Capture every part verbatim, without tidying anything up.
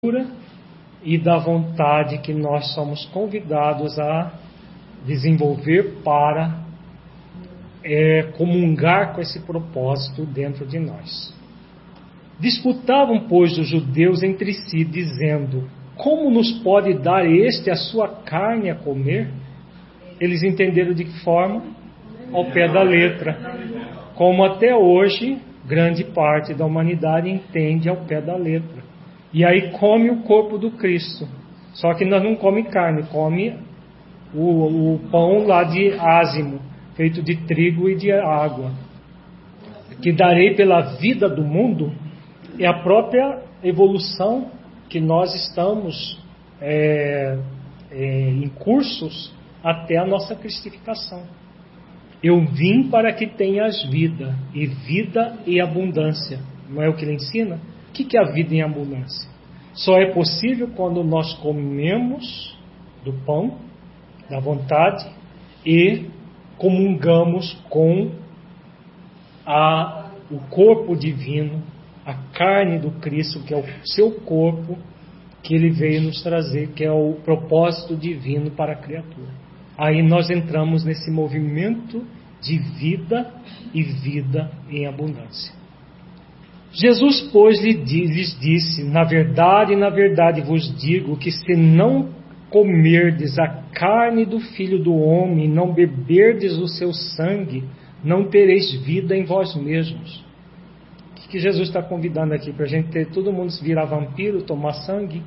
e da vontade que nós somos convidados a desenvolver para é, comungar com esse propósito dentro de nós. Disputavam, pois, os judeus entre si, dizendo: como nos pode dar este a sua carne a comer? Eles entenderam de que forma? Ao pé da letra. Como até hoje, grande parte da humanidade entende ao pé da letra. E aí come o corpo do Cristo. Só que nós não come carne, come o, o pão lá de ázimo, feito de trigo e de água. Que darei pela vida do mundo é a própria evolução que nós estamos é, é, em cursos até a nossa cristificação. Eu vim para que tenhas vida, e vida e abundância. Não é o que ele ensina? O que é a vida em abundância? Só é possível quando nós comemos do pão, da vontade, e comungamos com a, o corpo divino, a carne do Cristo, que é o seu corpo, que ele veio nos trazer, que é o propósito divino para a criatura. Aí nós entramos nesse movimento de vida e vida em abundância. Jesus, pois, lhes disse: na verdade, na verdade vos digo que se não comerdes a carne do Filho do Homem, não beberdes o seu sangue, não tereis vida em vós mesmos. O que Jesus está convidando aqui? Para a gente ter todo mundo se virar vampiro, tomar sangue?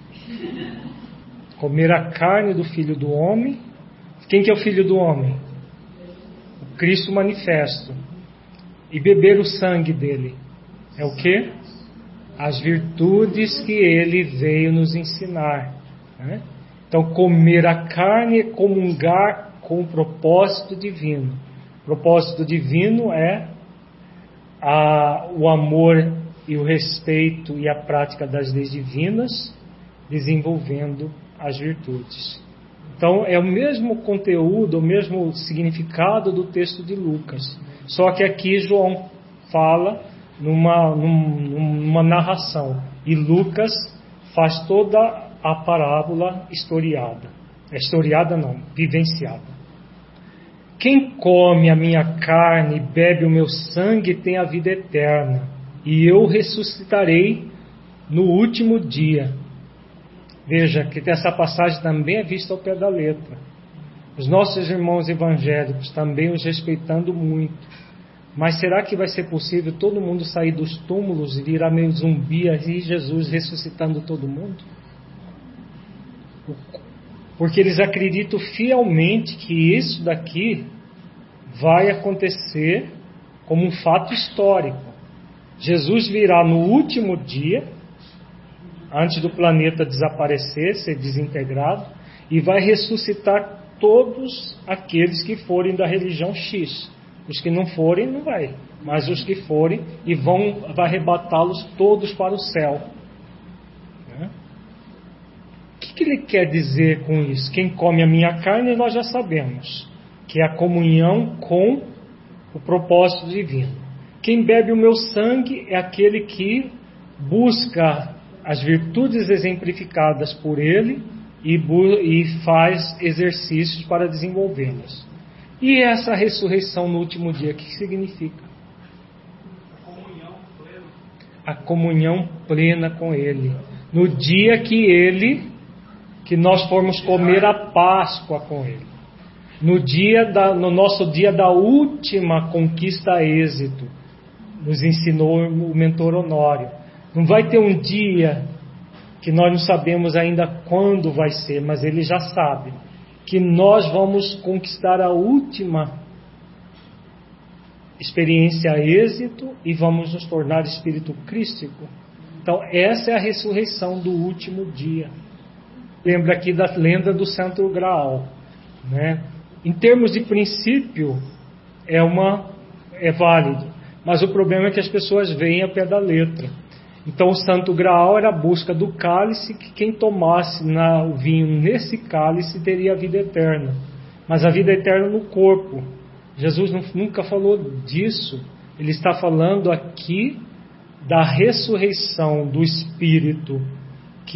Comer a carne do Filho do Homem. Quem que é o Filho do Homem? O Cristo manifesto. E beber o sangue dele. É o quê? As virtudes que ele veio nos ensinar. Né? Então, comer a carne é comungar com o propósito divino. O propósito divino é a, o amor e o respeito e a prática das leis divinas, desenvolvendo as virtudes. Então, é o mesmo conteúdo, o mesmo significado do texto de Lucas. Só que aqui João fala numa, numa narração. E Lucas faz toda a parábola historiada. É historiada não, vivenciada. Quem come a minha carne e bebe o meu sangue tem a vida eterna, e eu ressuscitarei no último dia. Veja que essa passagem também é vista ao pé da letra. Os nossos irmãos evangélicos também os respeitando muito. Mas será que vai ser possível todo mundo sair dos túmulos e virar meio zumbi e Jesus ressuscitando todo mundo? Porque eles acreditam fielmente que isso daqui vai acontecer como um fato histórico. Jesus virá no último dia, antes do planeta desaparecer, ser desintegrado, e vai ressuscitar todos aqueles que forem da religião X. Os que não forem, não vai. Mas os que forem, e vão, vai arrebatá-los todos para o céu. Né? O que, que ele quer dizer com isso? Quem come a minha carne, nós já sabemos, que é a comunhão com o propósito divino. Quem bebe o meu sangue é aquele que busca as virtudes exemplificadas por ele e, e faz exercícios para desenvolvê-las. E essa ressurreição no último dia, o que significa? A comunhão plena. A comunhão plena com ele. No dia que ele, que nós formos comer a Páscoa com ele. No, dia da, no nosso dia da última conquista a êxito, nos ensinou o mentor Honório. Não vai ter um dia que nós não sabemos ainda quando vai ser, mas ele já sabe que nós vamos conquistar a última experiência a êxito e vamos nos tornar espírito crístico. Então essa é a ressurreição do último dia. Lembra aqui da lenda do Santo Graal, né? Em termos de princípio é, uma, é válido, mas o problema é que as pessoas veem a pé da letra. Então o Santo Graal era a busca do cálice, que quem tomasse na, o vinho nesse cálice teria a vida eterna. Mas a vida eterna no corpo. Jesus não, nunca falou disso. Ele está falando aqui da ressurreição do Espírito